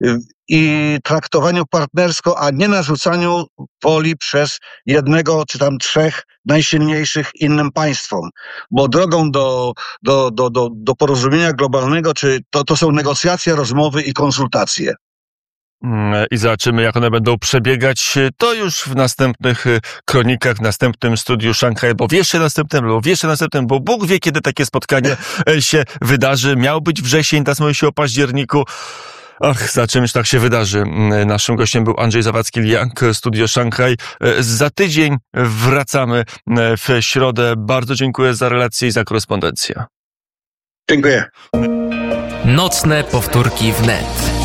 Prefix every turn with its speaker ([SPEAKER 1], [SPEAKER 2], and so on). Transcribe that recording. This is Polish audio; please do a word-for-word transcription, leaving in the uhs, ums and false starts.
[SPEAKER 1] i traktowaniu partnersko, a nie narzucaniu woli przez jednego czy tam trzech najsilniejszych innym państwom. Bo drogą do, do, do, do, do porozumienia globalnego, czy to, to są negocjacje, rozmowy i konsultacje.
[SPEAKER 2] I zobaczymy, jak one będą przebiegać. To już w następnych kronikach, w następnym studiu Szanghaj, bo w jeszcze następnym, bo w jeszcze następnym, bo Bóg wie, kiedy takie spotkanie się wydarzy. Miał być wrzesień, teraz mówi się o październiku. Ach, zobaczymy, czy tak się wydarzy. Naszym gościem był Andrzej Zawadzki-Liang, Studio Szanghaj. Za tydzień wracamy w środę. Bardzo dziękuję za relację i za korespondencję.
[SPEAKER 1] Dziękuję.
[SPEAKER 3] Nocne powtórki wnet.